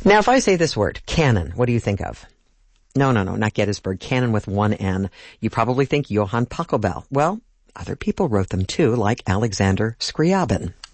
Now, if I say this word, canon, what do you think of? No, not Gettysburg. Canon with one N. You probably think Johann Pachelbel. Well, other people wrote them too, like Alexander Scriabin.